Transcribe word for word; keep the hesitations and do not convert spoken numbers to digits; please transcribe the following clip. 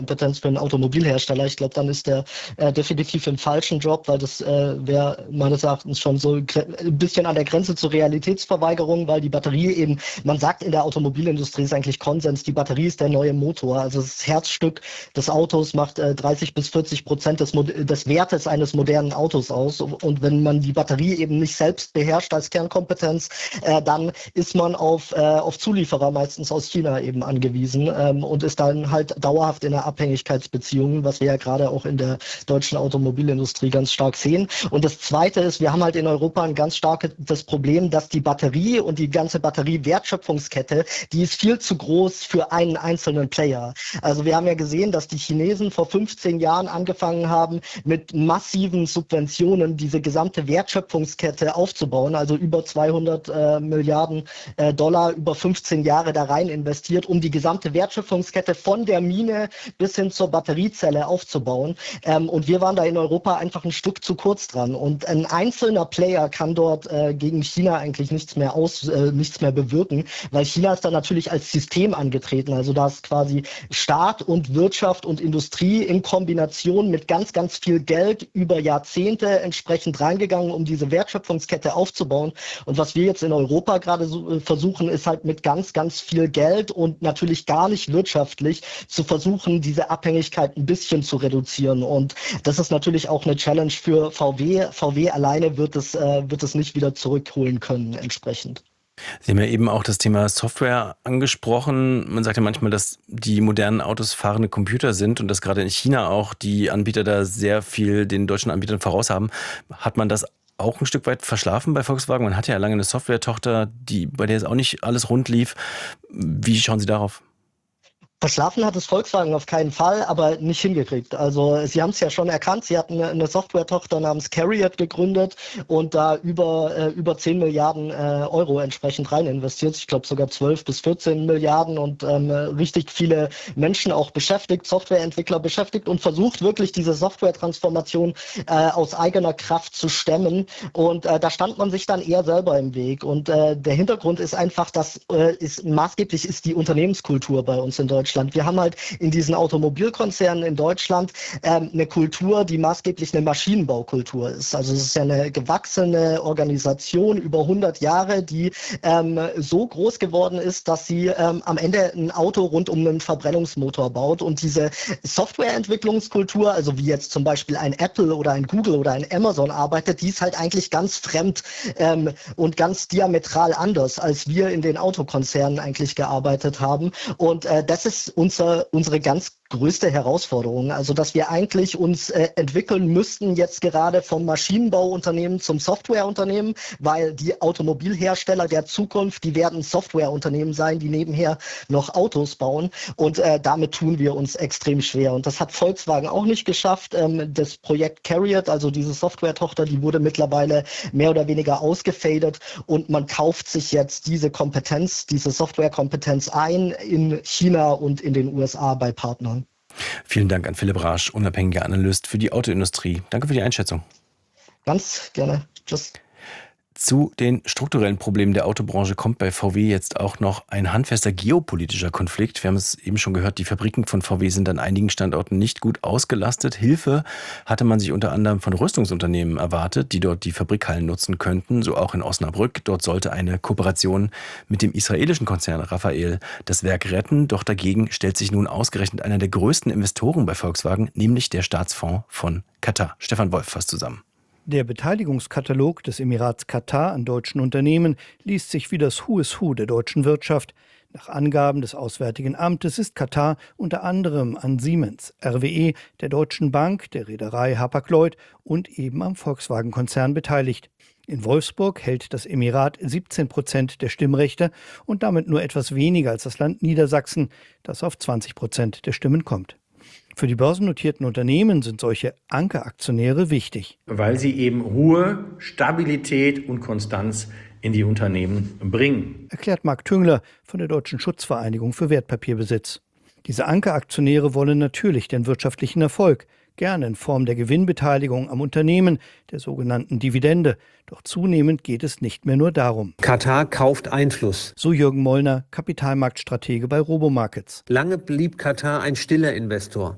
Kompetenz für einen Automobilhersteller. Ich glaube, dann ist der äh, definitiv im falschen Job, weil das äh, wäre meines Erachtens schon so ein bisschen an der Grenze zur Realitätsverweigerung, weil die Batterie eben, man sagt in der Automobilindustrie ist eigentlich Konsens, die Batterie ist der neue Motor. Also das Herzstück des Autos macht äh, dreißig bis vierzig Prozent des, des Wertes eines modernen Autos aus. Und wenn man die Batterie eben nicht selbst beherrscht als Kernkompetenz, äh, dann ist man auf, äh, auf Zulieferer meistens aus China eben angewiesen ähm, und ist dann halt dauerhaft in der Abhängigkeitsbeziehungen, was wir ja gerade auch in der deutschen Automobilindustrie ganz stark sehen. Und das Zweite ist, wir haben halt in Europa ein ganz starkes Problem, dass die Batterie und die ganze Batteriewertschöpfungskette, die ist viel zu groß für einen einzelnen Player. Also wir haben ja gesehen, dass die Chinesen vor fünfzehn Jahren angefangen haben, mit massiven Subventionen diese gesamte Wertschöpfungskette aufzubauen, also über zweihundert äh, Milliarden äh, Dollar über fünfzehn Jahre da rein investiert, um die gesamte Wertschöpfungskette von der Mine bis hin zur Batteriezelle aufzubauen. Ähm, und wir waren da in Europa einfach ein Stück zu kurz dran. Und ein einzelner Player kann dort äh, gegen China eigentlich nichts mehr aus, äh, nichts mehr bewirken, weil China ist da natürlich als System angetreten. Also da ist quasi Staat und Wirtschaft und Industrie in Kombination mit ganz, ganz viel Geld über Jahrzehnte entsprechend reingegangen, um diese Wertschöpfungskette aufzubauen. Und was wir jetzt in Europa gerade so, äh, versuchen, ist halt mit ganz, ganz viel Geld und natürlich gar nicht wirtschaftlich zu versuchen, diese Abhängigkeit ein bisschen zu reduzieren. Und das ist natürlich auch eine Challenge für V W. V W alleine wird es, äh, wird es nicht wieder zurückholen können entsprechend. Sie haben ja eben auch das Thema Software angesprochen. Man sagt ja manchmal, dass die modernen Autos fahrende Computer sind und dass gerade in China auch die Anbieter da sehr viel den deutschen Anbietern voraus haben. Hat man das auch ein Stück weit verschlafen bei Volkswagen? Man hatte ja lange eine Software-Tochter, die, bei der es auch nicht alles rund lief. Wie schauen Sie darauf? Verschlafen hat es Volkswagen auf keinen Fall, aber nicht hingekriegt. Also sie haben es ja schon erkannt, sie hatten eine Software-Tochter namens Carriot gegründet und da über, äh, über zehn Milliarden äh, Euro entsprechend rein investiert. Ich glaube sogar zwölf bis vierzehn Milliarden und ähm, richtig viele Menschen auch beschäftigt, Softwareentwickler beschäftigt und versucht wirklich diese Software-Transformation äh, aus eigener Kraft zu stemmen. Und äh, da stand man sich dann eher selber im Weg. Und äh, der Hintergrund ist einfach, dass äh, ist, maßgeblich ist die Unternehmenskultur bei uns in Deutschland. Wir haben halt in diesen Automobilkonzernen in Deutschland ähm, eine Kultur, die maßgeblich eine Maschinenbaukultur ist. Also es ist ja eine gewachsene Organisation über hundert Jahre, die ähm, so groß geworden ist, dass sie ähm, am Ende ein Auto rund um einen Verbrennungsmotor baut. Und diese Softwareentwicklungskultur, also wie jetzt zum Beispiel ein Apple oder ein Google oder ein Amazon arbeitet, die ist halt eigentlich ganz fremd ähm, und ganz diametral anders, als wir in den Autokonzernen eigentlich gearbeitet haben. Und äh, das ist unser, unsere ganz größte Herausforderung. Also, dass wir eigentlich uns äh, entwickeln müssten jetzt gerade vom Maschinenbauunternehmen zum Softwareunternehmen, weil die Automobilhersteller der Zukunft, die werden Softwareunternehmen sein, die nebenher noch Autos bauen. Und äh, damit tun wir uns extrem schwer. Und das hat Volkswagen auch nicht geschafft. Ähm, das Projekt Carriot, also diese Software-Tochter, die wurde mittlerweile mehr oder weniger ausgefadet und man kauft sich jetzt diese Kompetenz, diese Softwarekompetenz ein in China und in den U S A bei Partnern. Vielen Dank an Philipp Rasch, unabhängiger Analyst für die Autoindustrie. Danke für die Einschätzung. Ganz gerne. Tschüss. Zu den strukturellen Problemen der Autobranche kommt bei V W jetzt auch noch ein handfester geopolitischer Konflikt. Wir haben es eben schon gehört, die Fabriken von V W sind an einigen Standorten nicht gut ausgelastet. Hilfe hatte man sich unter anderem von Rüstungsunternehmen erwartet, die dort die Fabrikhallen nutzen könnten, so auch in Osnabrück. Dort sollte eine Kooperation mit dem israelischen Konzern Rafael das Werk retten. Doch dagegen stellt sich nun ausgerechnet einer der größten Investoren bei Volkswagen, nämlich der Staatsfonds von Katar. Stefan Wolf fasst zusammen. Der Beteiligungskatalog des Emirats Katar an deutschen Unternehmen liest sich wie das Who is Who der deutschen Wirtschaft. Nach Angaben des Auswärtigen Amtes ist Katar unter anderem an Siemens, R W E, der Deutschen Bank, der Reederei Hapag-Lloyd und eben am Volkswagen-Konzern beteiligt. In Wolfsburg hält das Emirat siebzehn Prozent der Stimmrechte und damit nur etwas weniger als das Land Niedersachsen, das auf zwanzig Prozent der Stimmen kommt. Für die börsennotierten Unternehmen sind solche Ankeraktionäre wichtig. Weil sie eben Ruhe, Stabilität und Konstanz in die Unternehmen bringen, erklärt Marc Tüngler von der Deutschen Schutzvereinigung für Wertpapierbesitz. Diese Ankeraktionäre wollen natürlich den wirtschaftlichen Erfolg, gerne in Form der Gewinnbeteiligung am Unternehmen, der sogenannten Dividende. Doch zunehmend geht es nicht mehr nur darum. Katar kauft Einfluss. So Jürgen Mollner, Kapitalmarktstratege bei Robomarkets. Lange blieb Katar ein stiller Investor.